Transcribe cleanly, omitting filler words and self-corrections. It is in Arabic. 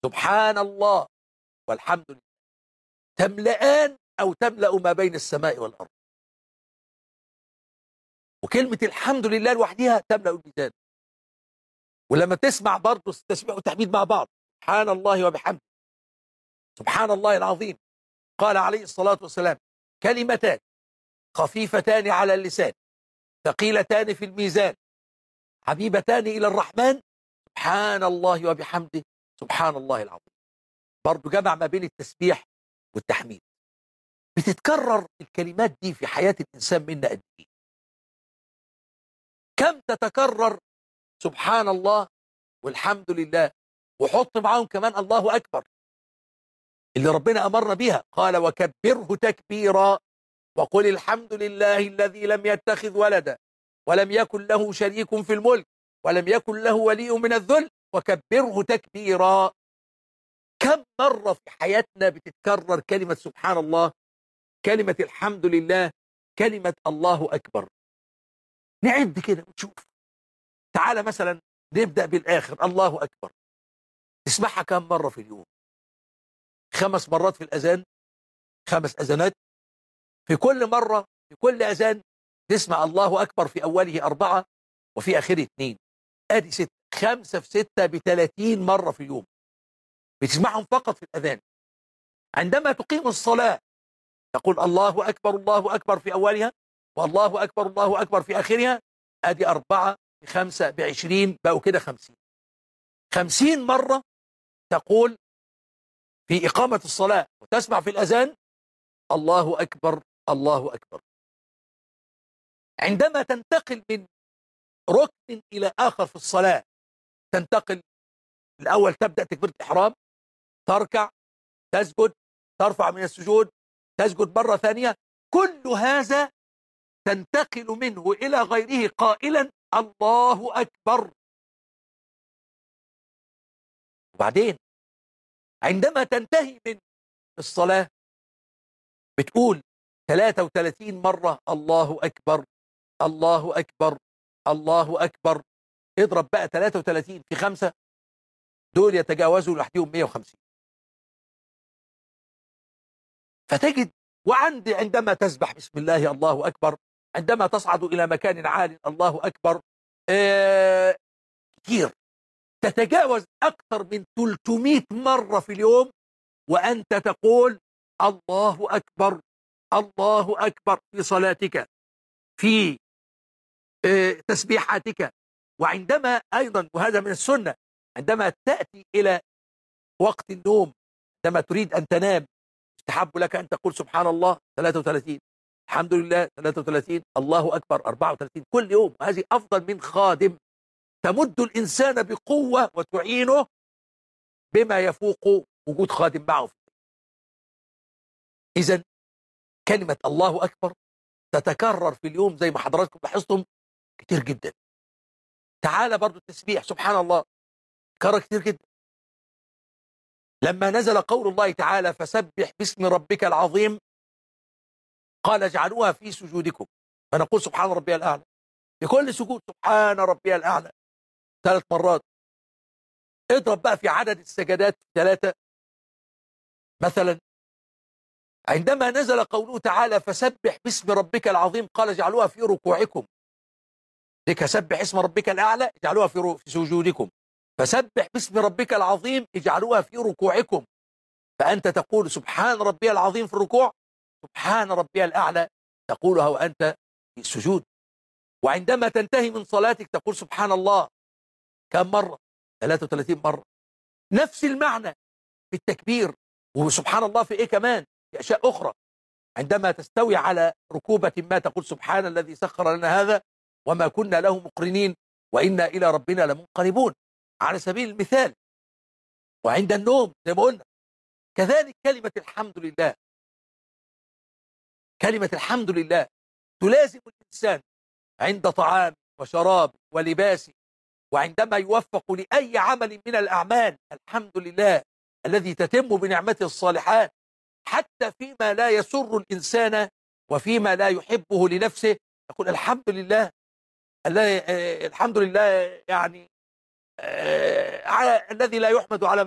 سبحان الله والحمد لله تملأان أو تملأ ما بين السماء والأرض. وكلمة الحمد لله لوحدها تملأ الميزان. ولما تسمع برضه التسبيح والتحميد مع بعض، سبحان الله وبحمده سبحان الله العظيم، قال عليه الصلاة والسلام: كلمتان خفيفتان على اللسان ثقيلتان في الميزان حبيبتان إلى الرحمن سبحان الله وبحمده سبحان الله العظيم. برضه جمع ما بين التسبيح والتحميد. بتتكرر الكلمات دي في حياة الإنسان منا قد ايه؟ كم تتكرر سبحان الله والحمد لله، وحط معاهم كمان الله أكبر اللي ربنا أمرنا بها، قال: وكبره تكبيرا وقل الحمد لله الذي لم يتخذ ولدا ولم يكن له شريك في الملك ولم يكن له ولي من الذل وكبره تكبيرا. كم مرة في حياتنا بتتكرر كلمة سبحان الله، كلمة الحمد لله، كلمة الله أكبر؟ نعد كده ونشوف. تعالى مثلا نبدأ بالآخر، الله أكبر تسمعها كم مرة في اليوم؟ 5 مرات في الأذان، 5 أذانات. في كل مرة في كل أذان تسمع الله أكبر، في أوله 4 وفي آخره 2، آدي 6. 5 في 6 ب30 مرة في اليوم بتسمعهم فقط في الأذان. عندما تقيم الصلاة تقول الله أكبر الله أكبر في أولها، والله أكبر الله أكبر في آخرها، آدي 4 في 5 ب20، بقوا كده 50. 50 مرة تقول في إقامة الصلاة وتسمع في الأذان الله أكبر الله أكبر. عندما تنتقل من ركن إلى آخر في الصلاة، تنتقل الأول، تبدأ تكبيرة الإحرام، تركع، تسجد، ترفع من السجود، تسجد مرة ثانية، كل هذا تنتقل منه إلى غيره قائلا الله أكبر. وبعدين عندما تنتهي من الصلاة بتقول 33 مرة الله أكبر الله أكبر الله أكبر. اضرب بقى 33 في 5، دول يتجاوزوا لوحدهم 150. فتجد عندما تسبح بسم الله الله أكبر، عندما تصعد إلى مكان عال الله أكبر، كتير، تتجاوز أكثر من 300 مرة في اليوم وأنت تقول الله أكبر الله أكبر في صلاتك، في تسبيحاتك. وعندما أيضا، وهذا من السنة، عندما تأتي إلى وقت النوم، عندما تريد أن تنام، يستحب لك أن تقول سبحان الله 33، الحمد لله 33، الله أكبر 34 كل يوم. هذه أفضل من خادم تمد الإنسان بقوة وتعينه بما يفوق وجود خادم معه. إذن كلمة الله أكبر تتكرر في اليوم زي ما حضراتكم لاحظتم كتير جدا. تعالى برضو التسبيح سبحان الله كرر كتير جدا. لما نزل قول الله تعالى فسبح باسم ربك العظيم، قال اجعلوها في سجودكم، فنقول سبحان ربي الأعلى في كل سجود، سبحان ربي الأعلى 3 مرات. اضرب بقى في عدد السجدات 3 مثلا. عندما نزل قوله تعالى فسبح باسم ربك العظيم، قال اجعلوها في ركوعكم، لك سبح اسم ربك الأعلى اجعلوها في سجودكم، فسبح باسم ربك العظيم اجعلوها في ركوعكم. فأنت تقول سبحان ربي العظيم في الركوع، سبحان ربي الأعلى تقولها وأنت في السجود. وعندما تنتهي من صلاتك تقول سبحان الله كم مرة؟ 33 مرة. نفس المعنى في التكبير. وسبحان الله في إيه كمان؟ في أشياء أخرى. عندما تستوي على ركوبة ما تقول سبحان الذي سخر لنا هذا وما كنا له مقرنين وإنا إلى ربنا لمنقلبون، على سبيل المثال. وعند النوم زي ما قلنا كذلك كلمة الحمد لله. كلمة الحمد لله تلازم الإنسان عند طعام وشراب ولباس، وعندما يوفق لأي عمل من الأعمال الحمد لله الذي تتم بنعمته الصالحات، حتى فيما لا يسر الإنسان وفيما لا يحبه لنفسه يقول الحمد لله. الحمد لله يعني الذي لا يحمد على